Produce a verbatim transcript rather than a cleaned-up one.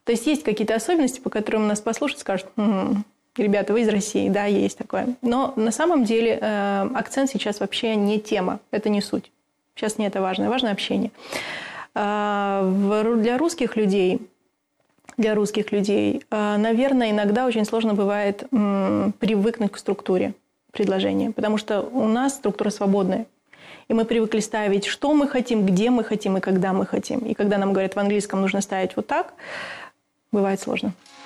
То есть есть какие-то особенности, по которым нас послушают, скажут, м-м, ребята, вы из России, да, есть такое. Но на самом деле э, акцент сейчас вообще не тема, это не суть. Сейчас не это важно, важно общение. Э, в, для русских людей, для русских людей, э, наверное, иногда очень сложно бывает м, привыкнуть к структуре предложения, потому что у нас структура свободная. И мы привыкли ставить, что мы хотим, где мы хотим и когда мы хотим. И когда нам говорят, в английском нужно ставить вот так, бывает сложно.